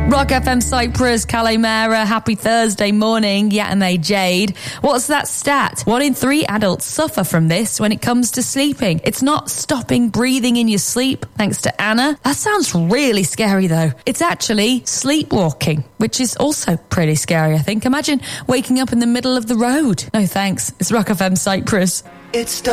Rock FM Cyprus, Calimera, happy Thursday morning, Yatamay Jade. What's that stat? 1 in 3 adults suffer from this when it comes to sleeping. It's not stopping breathing in your sleep, thanks to Anna. That sounds really scary though. It's actually sleepwalking, which is also pretty scary, I think. Imagine waking up in the middle of the road. No thanks. It's Rock FM Cyprus. It's